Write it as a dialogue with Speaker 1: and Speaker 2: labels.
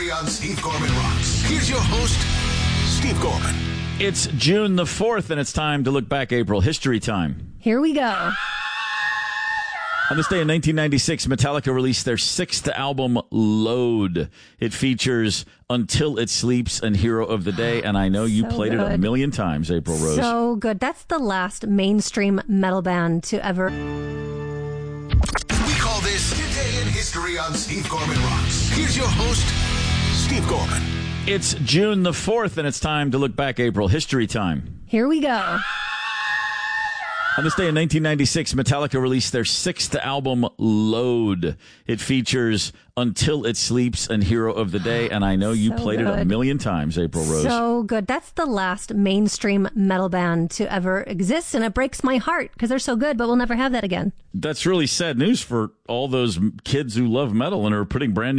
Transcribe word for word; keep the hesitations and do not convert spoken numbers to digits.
Speaker 1: history on Steve Gorman Rocks. Here's your host, Steve Gorman.
Speaker 2: It's June the fourth, and it's time to look back, April. History time.
Speaker 3: Here we go.
Speaker 2: On this day in nineteen ninety-six, Metallica released their sixth album, Load. It features Until It Sleeps and Hero of the Day, and I know you
Speaker 3: So
Speaker 2: played
Speaker 3: good.
Speaker 2: it a million times, April Rose.
Speaker 3: So good. That's the last mainstream metal band to ever.
Speaker 1: We call this Today in History on Steve Gorman Rocks. Here's your host, Steve Gorman.
Speaker 2: It's June the fourth, and it's time to look back, April. History time.
Speaker 3: Here we go.
Speaker 2: On this day in nineteen ninety-six, Metallica released their sixth album, Load. It features Until It Sleeps and Hero of the Day, and I know you
Speaker 3: So
Speaker 2: played it a
Speaker 3: good.
Speaker 2: million times, April Rose.
Speaker 3: So good. That's the last mainstream metal band to ever exist, and it breaks my heart because they're so good, but we'll never have that again.
Speaker 2: That's really sad news for all those kids who love metal and are putting brand new